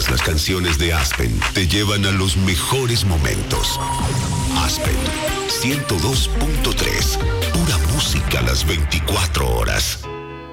las canciones de Aspen te llevan a los mejores momentos. Aspen 102.3, pura música las 24 horas.